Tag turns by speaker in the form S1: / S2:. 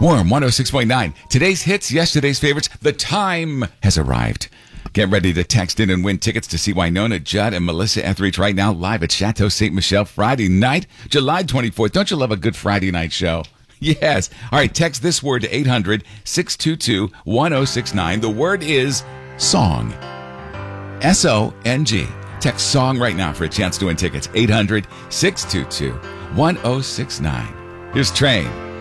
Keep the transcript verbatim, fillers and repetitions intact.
S1: Warm one oh six point nine. Today's hits, yesterday's favorites. The time has arrived. Get ready to text in and win tickets to see Wynonna Judd and Melissa Etheridge right now live at Chateau Saint Michelle Friday night, July twenty-fourth. Don't you love a good Friday night show? Yes. All right, text this word to eight hundred, six two two, one oh six nine. The word is song. S O N G. Text song right now for a chance to win tickets. eight hundred, six two two, one oh six nine. Here's Train.